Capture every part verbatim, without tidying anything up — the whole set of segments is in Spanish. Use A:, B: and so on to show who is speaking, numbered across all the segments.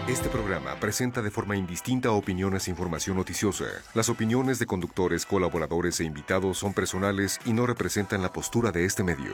A: Este programa presenta de forma indistinta opiniones e información noticiosa. Las opiniones de conductores, colaboradores e invitados son personales y no representan la postura de este medio.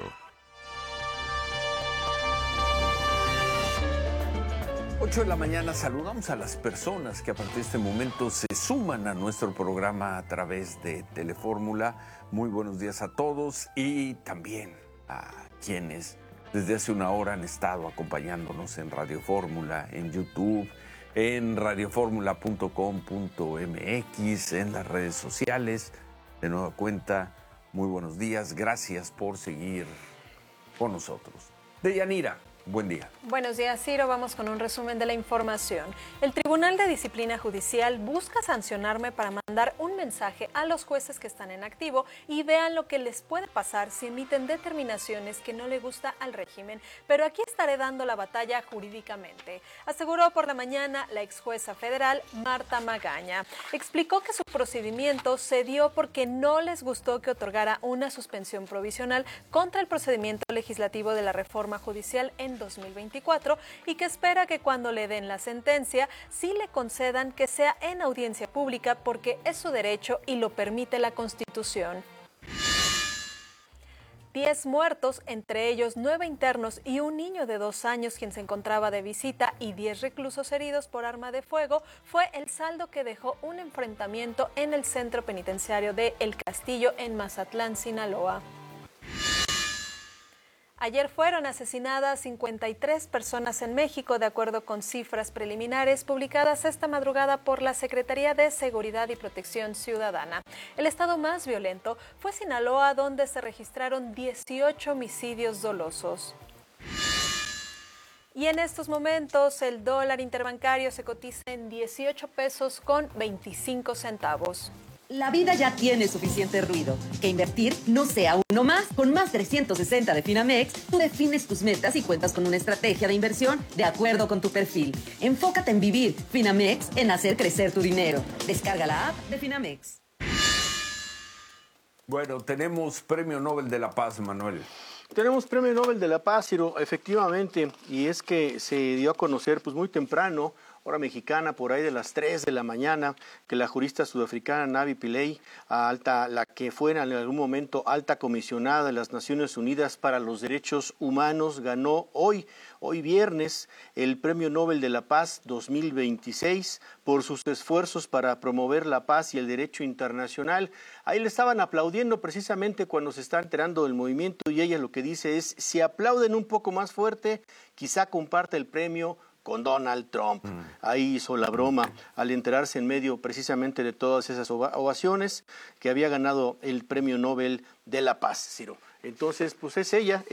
B: ocho de la mañana, saludamos a las personas que a partir de este momento se suman a nuestro programa a través de Telefórmula. Muy buenos días a todos y también a quienes desde hace una hora han estado acompañándonos en Radio Fórmula, en YouTube, en radioformula punto com punto m x, en las redes sociales. De nueva cuenta, muy buenos días. Gracias por seguir con nosotros. Deyanira, buen día.
C: Buenos días, Ciro. Vamos con un resumen de la información. El Tribunal de Disciplina Judicial busca sancionarme para mandar un mensaje a los jueces que están en activo y vean lo que les puede pasar si emiten determinaciones que no le gusta al régimen. Pero aquí estaré dando la batalla jurídicamente, aseguró por la mañana la ex jueza federal Marta Magaña. Explicó que su procedimiento se dio porque no les gustó que otorgara una suspensión provisional contra el procedimiento legislativo de la reforma judicial en dos mil veinticuatro y que espera que cuando le den la sentencia sí le concedan que sea en audiencia pública porque es su derecho y lo permite la Constitución. Diez muertos, entre ellos nueve internos y un niño de dos años quien se encontraba de visita y diez reclusos heridos por arma de fuego, fue el saldo que dejó un enfrentamiento en el centro penitenciario de El Castillo en Mazatlán, Sinaloa. Ayer fueron asesinadas cincuenta y tres personas en México, de acuerdo con cifras preliminares publicadas esta madrugada por la Secretaría de Seguridad y Protección Ciudadana. El estado más violento fue Sinaloa, donde se registraron dieciocho homicidios dolosos. Y en estos momentos el dólar interbancario se cotiza en dieciocho pesos con veinticinco centavos.
D: La vida ya tiene suficiente ruido. Que invertir no sea uno más. Con más trescientos sesenta de Finamex, tú defines tus metas y cuentas con una estrategia de inversión de acuerdo con tu perfil. Enfócate en vivir. Finamex, en hacer crecer tu dinero. Descarga la app de Finamex.
B: Bueno, tenemos Premio Nobel de la Paz, Manuel.
E: Tenemos Premio Nobel de la Paz, Ciro, efectivamente, y es que se dio a conocer pues muy temprano, hora mexicana, por ahí de las tres de la mañana, que la jurista sudafricana Navi Pillay, alta, la que fuera en algún momento alta comisionada de las Naciones Unidas para los Derechos Humanos, ganó hoy, hoy viernes, el Premio Nobel de la Paz dos mil veintiséis por sus esfuerzos para promover la paz y el derecho internacional. Ahí le estaban aplaudiendo precisamente cuando se está enterando del movimiento y ella lo que dice es, si aplauden un poco más fuerte, quizá comparte el premio con Donald Trump. Mm. Ahí hizo la broma al enterarse en medio precisamente de todas esas ovaciones que había ganado el Premio Nobel de la Paz, Ciro. Entonces, pues es ella.